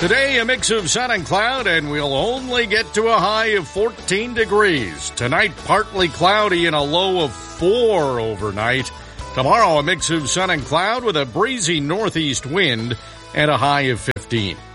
Today, a mix of sun and cloud, and we'll only get to a high of 14 degrees. Tonight, partly cloudy and a low of 4 overnight. Tomorrow, a mix of sun and cloud with a breezy northeast wind and a high of 15.